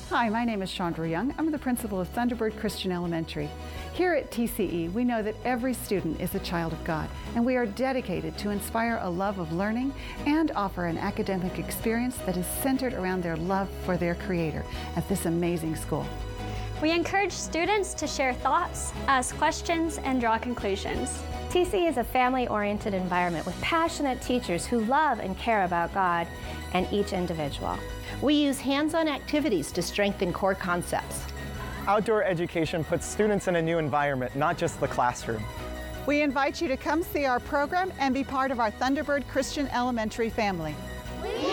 Hi, my name is Chandra Young. I'm the principal of Thunderbird Christian Elementary. Here at TCE, we know that every student is a child of God, and we are dedicated to inspire a love of learning and offer an academic experience that is centered around their love for their Creator at this amazing school. We encourage students to share thoughts, ask questions, and draw conclusions. TCE is a family-oriented environment with passionate teachers who love and care about God and each individual. We use hands-on activities to strengthen core concepts. Outdoor education puts students in a new environment, not just the classroom. We invite you to come see our program and be part of our Thunderbird Christian Elementary family.